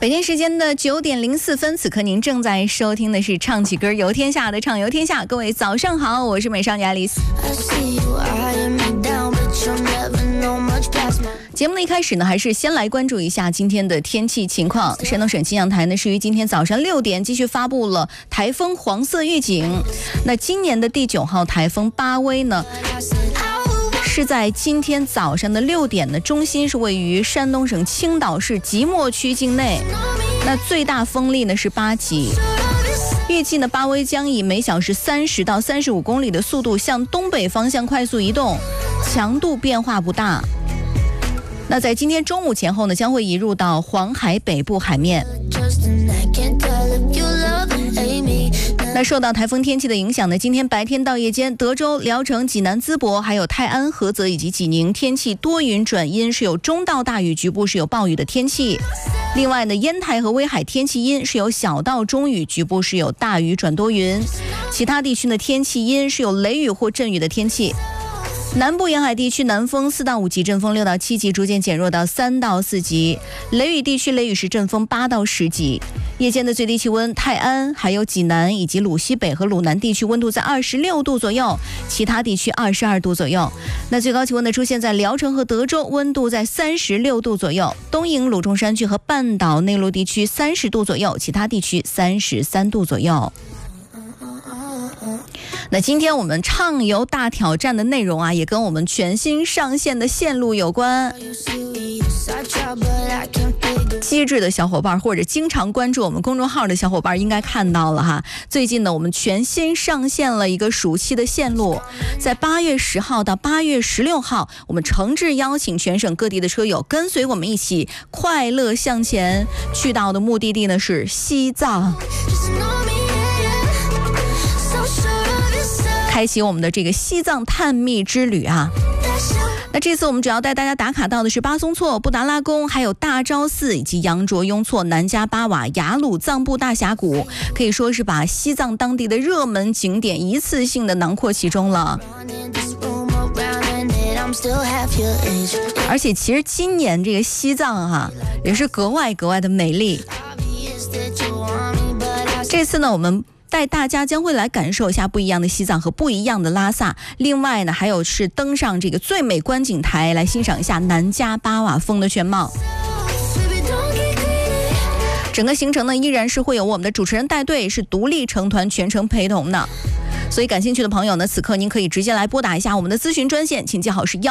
北京时间的9点04分，此刻您正在收听的是唱起歌游天下的畅游天下。各位早上好，我是美少女爱丽丝。节目的一开始呢，还是先来关注一下今天的天气情况。山东省气象台呢是于今天早上6点继续发布了台风黄色预警。那今年的第9号台风巴威呢，是在今天早上的6点呢，中心是位于山东省青岛市即墨区境内，那最大风力呢是8级。预计呢，巴威将以每小时30到35公里的速度向东北方向快速移动，强度变化不大。那在今天中午前后呢，将会移入到黄海北部海面。那受到台风天气的影响呢，今天白天到夜间，德州、聊城、济南、淄博、还有泰安、菏泽以及济宁天气多云转阴，是有中到大雨，局部是有暴雨的天气。另外呢，烟台和威海天气阴，是有小到中雨，局部是有大雨转多云。其他地区的天气阴，是有雷雨或阵雨的天气。南部沿海地区南风4到5级，阵风6到7级，逐渐减弱到3到4级。雷雨地区雷雨时阵风8到10级。夜间的最低气温，泰安、还有济南以及鲁西北和鲁南地区温度在26度左右，其他地区22度左右。那最高气温呢，出现在聊城和德州，温度在36度左右。东营、鲁中山区和半岛内陆地区30度左右，其他地区33度左右。那今天我们畅游大挑战的内容啊，也跟我们全新上线的线路有关。机智的小伙伴或者经常关注我们公众号的小伙伴应该看到了哈，最近呢我们全新上线了一个暑期的线路，在8月10号到8月16号，我们诚挚邀请全省各地的车友跟随我们一起快乐向前，去到的目的地呢是西藏。开启我们的这个西藏探秘之旅啊！那这次我们主要带大家打卡到的是巴松措、布达拉宫，还有大昭寺以及羊卓雍措、南迦巴瓦、雅鲁藏布大峡谷，可以说是把西藏当地的热门景点一次性的囊括其中了。而且其实今年这个西藏哈，也是格外的美丽。这次呢，我们带大家将会来感受一下不一样的西藏和不一样的拉萨。另外呢，还有是登上这个最美观景台，来欣赏一下南迦巴瓦峰的全貌。整个行程呢，依然是会有我们的主持人带队，是独立成团全程陪同的。所以感兴趣的朋友呢，此刻您可以直接来拨打一下我们的咨询专线，请记好是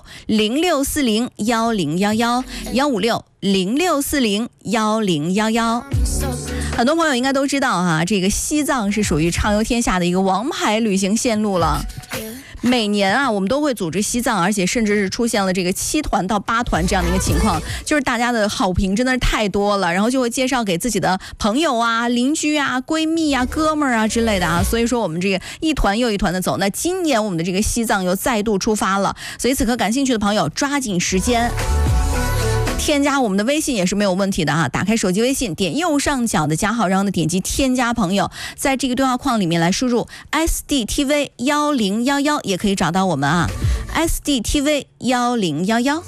156-0640-1011，156-0640-1011。很多朋友应该都知道哈，这个西藏是属于畅游天下的一个王牌旅行线路了。每年啊，我们都会组织西藏，而且甚至是出现了这个7团到8团这样的一个情况，就是大家的好评真的是太多了，然后就会介绍给自己的朋友啊、邻居啊、闺蜜啊、哥们儿啊之类的啊，所以说我们这个一团又一团的走。那今年我们的这个西藏又再度出发了，所以此刻感兴趣的朋友抓紧时间。添加我们的微信也是没有问题的啊！打开手机微信，点右上角的加号，然后呢点击添加朋友，在这个对话框里面来输入 SDTV1011，也可以找到我们啊 SDTV1011。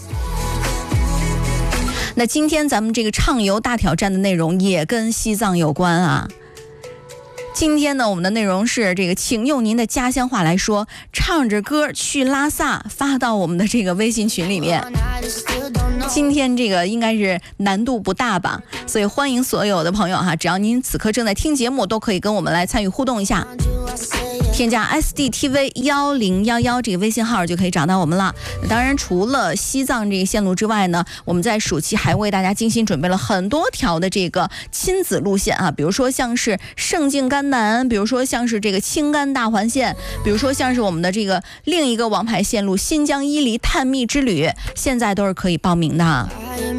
那今天咱们这个畅游大挑战的内容也跟西藏有关啊。今天呢，我们的内容是这个，请用您的家乡话来说，唱着歌去拉萨，发到我们的这个微信群里面。今天这个应该是难度不大吧，所以欢迎所有的朋友哈，只要您此刻正在听节目，都可以跟我们来参与互动一下。添加 SDTV1011 这个微信号就可以找到我们了。当然除了西藏这个线路之外呢，我们在暑期还为大家精心准备了很多条的这个亲子路线啊，比如说像是圣境甘南，比如说像是这个青甘大环线，比如说像是我们的这个另一个王牌线路新疆伊犁探秘之旅，现在都是可以报名的。